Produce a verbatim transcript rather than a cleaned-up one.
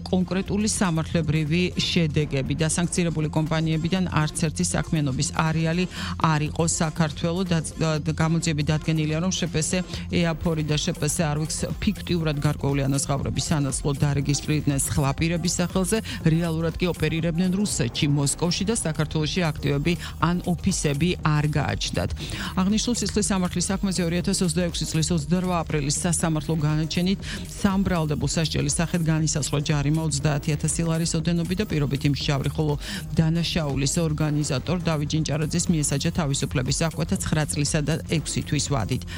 კონკრეტული სამართლებრივი შედეგები და სანქცირებული კომპანიებიდან არც ერთი საქმიანობის არეალი არ იყო საქართველოს გამოძიები დადგენილია რომ შეპესე ეაფორი და შეპესე არვიქს ფიქტიურად გარკვეული ანაზღაურების სანაცვლოდ დარეგისტრირდნენ სხვა პირების სახელზე რეალურად კი ოპერირებდნენ რუსეთში მოსკოვში და საქართველოში აქტივები ან ოფისები არ გააჩნდათ აღნიშნულ სისხლის სამართლის საქმეზე ორი ათას ოცდაექვსი წლის ოცდაორ აპრილის სასამართლო განაჩენით სამბრალდებულ სასჯელის სახით განისაზღვრა ჯარიმა ოცდაათი ათასი ლარის ოდენობით და პირობითი მსჯავრი, ხოლო დანაშაულის ორგანიზატორ დავით ჯინჭარაძეს მიესაჯა თავისუფლების აღკვეთა ცხრა წლისა და ექვსი თვის ვადით.